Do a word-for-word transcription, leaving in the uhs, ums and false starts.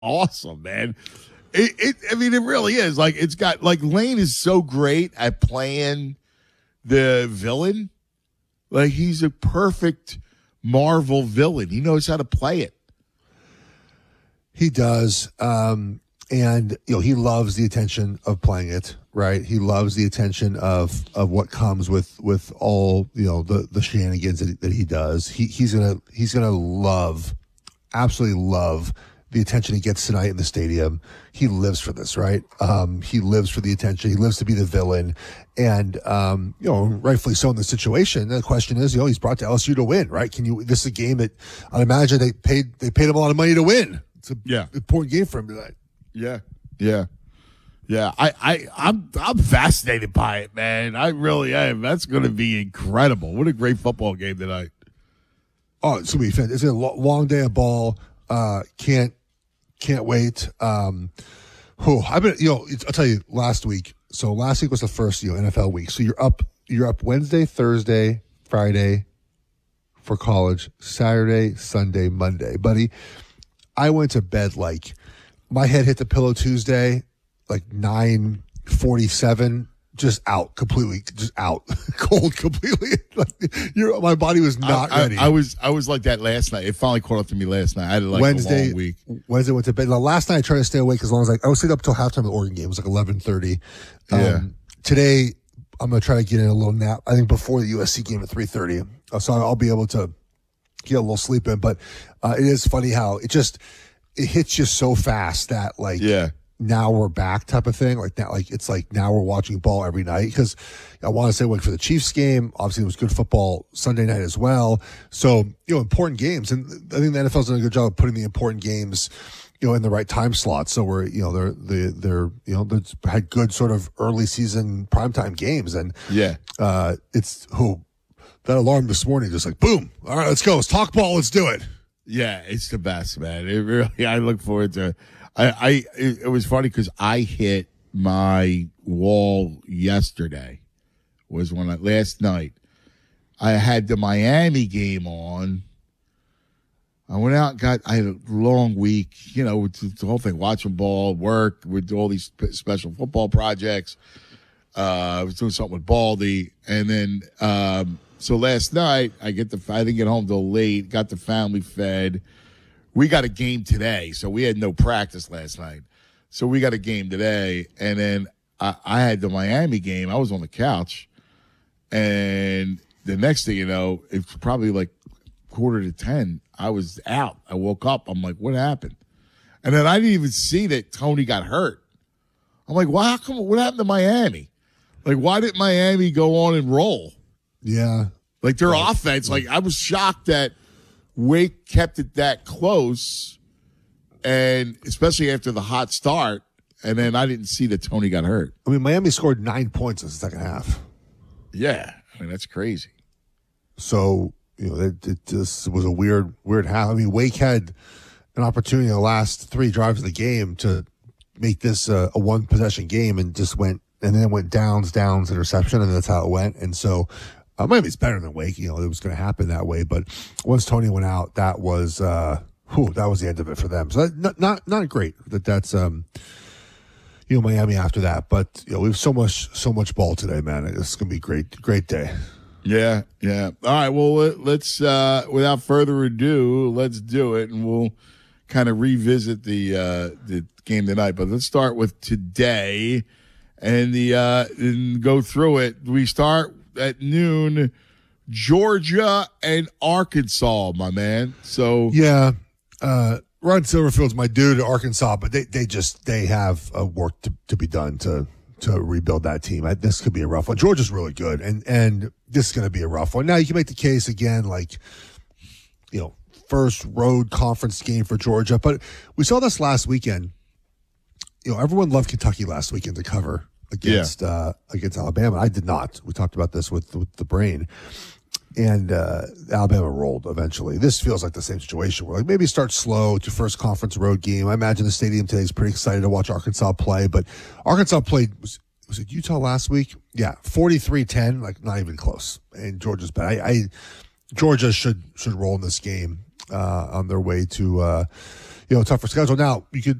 awesome, man. It, it, I mean, it really is. Like, it's got, like, Lane is so great at playing the villain. Like, he's a perfect Marvel villain. He knows how to play it. He does. Um, and, you know, he loves the attention of playing it, right? He loves the attention of, of what comes with, with all, you know, the, the shenanigans that, that he does. He, he's going to, he's going to love, absolutely love the attention he gets tonight in the stadium. He lives for this, right? Um, he lives for the attention. He lives to be the villain. And, um, you know, rightfully so in the situation. The question is, you know, he's brought to L S U to win, right? Can you, this is a game that I imagine they paid, they paid him a lot of money to win. It's a yeah. important game for him tonight. Yeah. Yeah. Yeah. I, I, I'm, I'm fascinated by it, man. I really am. That's going to be incredible. What a great football game tonight. Oh, it's going to be fantastic. It's a long day of ball. Uh, can't, Can't wait. Um, whew, I've been, you know, I'll tell you last week. So last week was the first, you know, N F L week. So you're up, you're up Wednesday, Thursday, Friday for college, Saturday, Sunday, Monday. Buddy, I went to bed like my head hit the pillow Tuesday, like nine forty-seven. Just out completely, just out cold completely. Like, you're, my body was not I, ready. I, I was, I was like that last night. It finally caught up to me last night. I had like Wednesday, a long week. Wednesday went to bed. Now, last night I tried to stay awake as long as I, I was staying up until halftime of the Oregon game. It was like eleven thirty. Um, yeah. Today I'm going to try to get in a little nap. I think before the U S C game at three thirty. So I'll be able to get a little sleep in. But uh, it is funny how it just, it hits you so fast that like, yeah. now we're back type of thing. Like now, like it's like now we're watching ball every night because I want to say like for the Chiefs game, obviously it was good football Sunday night as well. So, you know, important games. And I think the N F L's done a good job of putting the important games, you know, in the right time slots. So we're, you know, they're, they're, they're, you know, they've had good sort of early season primetime games. And yeah, uh, it's who that alarm this morning, just like, boom. All right, let's go. Let's talk ball. Let's do it. Yeah. It's the best, man. It really, I look forward to I, I, it, it was funny because I hit my wall yesterday was when I, last night I had the Miami game on. I went out and got, I had a long week, you know, with the whole thing, watching ball, work, with all these special football projects. Uh, I was doing something with Baldy. And then, um, so last night I get the, I didn't get home till late, got the family fed. We got a game today, so we had no practice last night. So we got a game today, and then I, I had the Miami game. I was on the couch, and the next thing you know, it's probably like quarter to ten. I was out. I woke up. I'm like, what happened? And then I didn't even see that Tony got hurt. I'm like, well, how come? What happened to Miami? Like, why didn't Miami go on and roll? Yeah. Like their right. offense, like I was shocked that Wake kept it that close, and especially after the hot start, and then I didn't see that Tony got hurt. I mean, Miami scored nine points in the second half. Yeah, I mean that's crazy. So you know, it, it just was a weird, weird half. I mean, Wake had an opportunity in the last three drives of the game to make this uh, a one possession game, and just went and then went downs, downs, interception, and that's how it went. And so. Uh, Miami's better than Wake, you know, it was going to happen that way. But once Tony went out, that was, uh, whew, that was the end of it for them. So that, not, not, not great that that's, um, you know, Miami after that. But, you know, we have so much, so much ball today, man. It's going to be a great, great day. Yeah. Yeah. All right. Well, let's, uh, without further ado, let's do it. And we'll kind of revisit the, uh, the game tonight. But let's start with today and the, uh, and go through it. We start at noon, Georgia and Arkansas, my man. So yeah, uh, Ron Silverfield's my dude at Arkansas, but they, they just they have uh, work to, to be done to to rebuild that team. I, this could be a rough one. Georgia's really good, and and this is going to be a rough one. Now you can make the case again, like you know, first road conference game for Georgia, but we saw this last weekend. You know, everyone loved Kentucky last weekend to cover. Against yeah. uh, against Alabama. I did not. We talked about this with with the brain, and uh, Alabama rolled eventually. This feels like the same situation. Where like maybe start slow. It's your first conference road game. I imagine the stadium today is pretty excited to watch Arkansas play. But Arkansas played was was it Utah last week? Yeah, forty-three ten, like not even close. And Georgia's bad. I, I Georgia should should roll in this game uh, on their way to. Uh, you know, tougher schedule. Now, you could